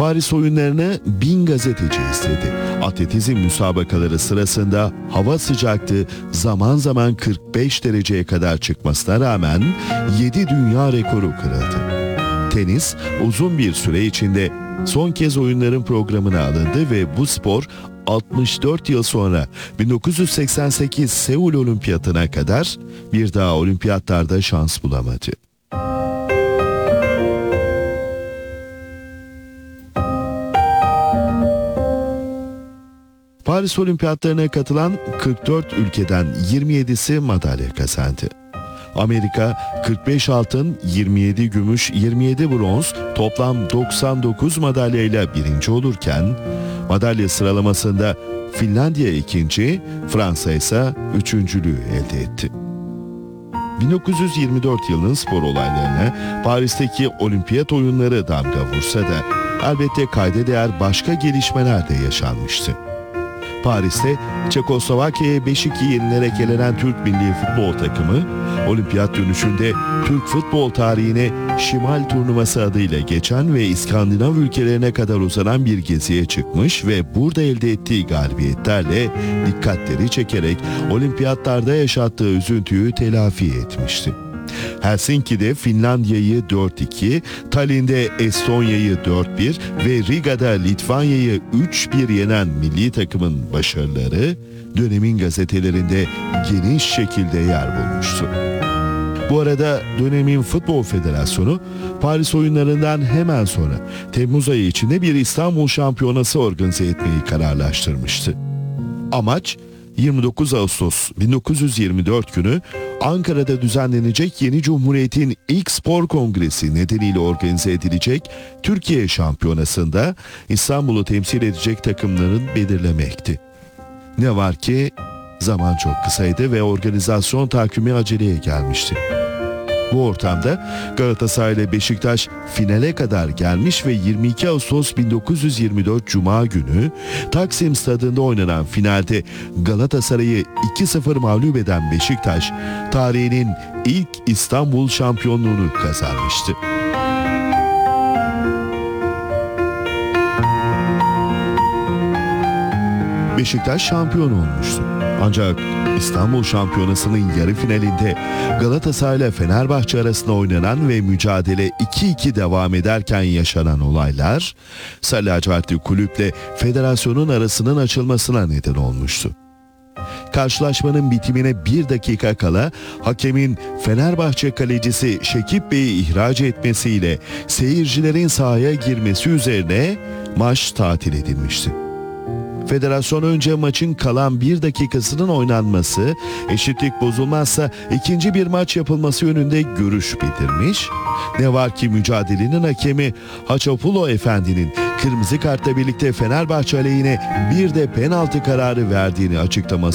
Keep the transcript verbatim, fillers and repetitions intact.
Paris oyunlarına bin gazeteci istedi. Atletizm müsabakaları sırasında hava sıcaklığı zaman zaman kırk beş dereceye kadar çıkmasına rağmen yedi dünya rekoru kırıldı. Tenis uzun bir süre içinde son kez oyunların programına alındı ve bu spor altmış dört yıl sonra bin dokuz yüz seksen sekiz Seul Olimpiyatına kadar bir daha olimpiyatlarda şans bulamadı. Paris Olimpiyatlarına katılan kırk dört ülkeden yirmi yedisi madalya kazandı. Amerika kırk beş altın, yirmi yedi gümüş, yirmi yedi bronz, toplam doksan dokuz madalyayla birinci olurken, madalya sıralamasında Finlandiya ikinci, Fransa ise üçüncülüğü elde etti. bin dokuz yüz yirmi dört yılının spor olaylarına Paris'teki olimpiyat oyunları damga vursa da elbette kayda değer başka gelişmeler de yaşanmıştı. Paris'te Çekoslovakya'ya beş iki yenilerek elenen Türk milli futbol takımı, olimpiyat dönüşünde Türk futbol tarihine Şimal Turnuvası adıyla geçen ve İskandinav ülkelerine kadar uzanan bir geziye çıkmış ve burada elde ettiği galibiyetlerle dikkatleri çekerek olimpiyatlarda yaşattığı üzüntüyü telafi etmişti. Helsinki'de Finlandiya'yı dört iki, Tallinn'de Estonya'yı dört bir ve Riga'da Litvanya'yı üç bir yenen milli takımın başarıları dönemin gazetelerinde geniş şekilde yer bulmuştu. Bu arada dönemin Futbol Federasyonu Paris oyunlarından hemen sonra Temmuz ayı içinde bir İstanbul Şampiyonası organize etmeyi kararlaştırmıştı. Amaç yirmi dokuz Ağustos bin dokuz yüz yirmi dört günü Ankara'da düzenlenecek yeni Cumhuriyet'in ilk spor kongresi nedeniyle organize edilecek Türkiye Şampiyonası'nda İstanbul'u temsil edecek takımların belirlemekti. Ne var ki zaman çok kısaydı ve organizasyon takvimi aceleye gelmişti. Bu ortamda Galatasaray ile Beşiktaş finale kadar gelmiş ve yirmi iki Ağustos bin dokuz yüz yirmi dört Cuma günü Taksim Stadı'nda oynanan finalde Galatasaray'ı iki sıfır mağlup eden Beşiktaş, tarihinin ilk İstanbul şampiyonluğunu kazanmıştı. Beşiktaş şampiyon olmuştu. Ancak İstanbul Şampiyonası'nın yarı finalinde Galatasaray ile Fenerbahçe arasında oynanan ve mücadele iki iki devam ederken yaşanan olaylar, Sarı Lacivertli kulüple federasyonun arasının açılmasına neden olmuştu. Karşılaşmanın bitimine bir dakika kala hakemin Fenerbahçe kalecisi Şekip Bey'i ihraç etmesiyle seyircilerin sahaya girmesi üzerine maç tatil edilmişti. Federasyon önce maçın kalan bir dakikasının oynanması, eşitlik bozulmazsa ikinci bir maç yapılması yönünde görüş bildirmiş. Ne var ki mücadelenin hakemi Haçapulo Efendi'nin kırmızı kartla birlikte Fenerbahçe aleyhine bir de penaltı kararı verdiğini açıklaması